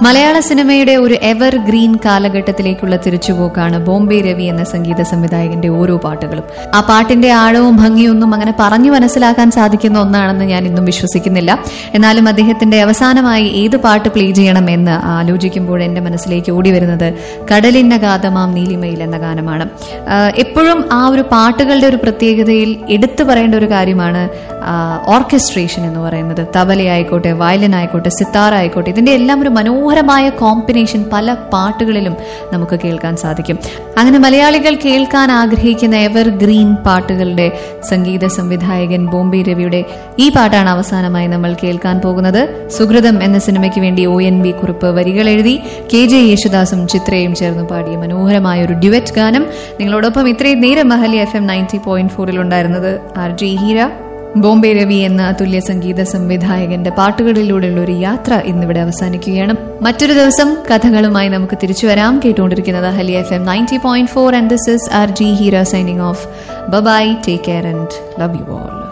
മലയാള സിനിമയുടെ ഒരു ever green കാലഘട്ടത്തിലേക്കുള്ള തിരിച്ചുപോക്കാണ് Bombay Ravi എന്ന സംഗീത സംവിധായകന്റെ ഓരോ പാട്ടുകളും. ആ പാട്ടിന്റെ ആഴവും ഭംഗിയൊന്നും അങ്ങനെ പറഞ്ഞു മനസ്സിലാക്കാൻ സാധിക്കുന്ന ഒന്നാണെന്ന് ഞാൻ ഇന്നും വിശ്വസിക്കുന്നില്ല. എന്നാലും അദ്ദേഹത്തിന്റെ അവസാനമായി ഏത് പാട്ട് പ്ലേ ചെയ്യണം എന്ന് ആലോചിക്കുമ്പോൾ എന്റെ മനസ്സിലേക്ക് ഓടി വരുന്നത് കടലിന്ന ഗാതമാം നീലിമയിൽ എന്ന ഗാനമാണ്. എപ്പോഴും ആ ഒരു പാട്ടുകളുടെ ഒരു പ്രത്യേകതയിൽ എടുത്തു പറയേണ്ട ഒരു കാര്യമാണ് ഓർക്കസ്ട്രേഷൻ എന്ന് പറയുന്നത്. തബലയായിക്കോട്ടെ, വയലിൻ ആയിക്കോട്ടെ, സിത്താർ ആയിക്കോട്ടെ, ഇതിന്റെ എല്ലാം ഒരു മനോഹരമായ കോമ്പിനേഷൻ പല പാട്ടുകളിലും നമുക്ക് കേൾക്കാൻ സാധിക്കും. അങ്ങനെ മലയാളികൾ കേൾക്കാൻ ആഗ്രഹിക്കുന്ന എവർ ഗ്രീൻ പാട്ടുകളുടെ സംഗീത സംവിധായകൻ ബോംബെ രവിയുടെ ഈ പാട്ടാണ് അവസാനമായി നമ്മൾ കേൾക്കാൻ പോകുന്നത്. സുഹൃതം എന്ന സിനിമയ്ക്ക് വേണ്ടി ONV കുറിപ്പ് വരികൾ എഴുതി KJ യേശുദാസും ചിത്രയും ചേർന്ന് പാടിയ മനോഹരമായ ഒരു ഡ്യുവറ്റ് ഗാനം. നിങ്ങളോടൊപ്പം ഇത്രയും നേരം അഹല്യ FM 90.4 ഉണ്ടായിരുന്നത് RJ ഹീര. ബോംബെ രവി എന്ന അതുല്യ സംഗീത സംവിധായകന്റെ പാട്ടുകളിലൂടെയുള്ള ഒരു യാത്ര ഇന്നിവിടെ അവസാനിക്കുകയാണ്. മറ്റൊരു ദിവസം കഥകളുമായി നമുക്ക് തിരിച്ചു വരാം. കേട്ടുകൊണ്ടിരിക്കുന്നത് Ahalya FM 90.4 and this is RJ Heera signing off. Bye bye, take care and love you all.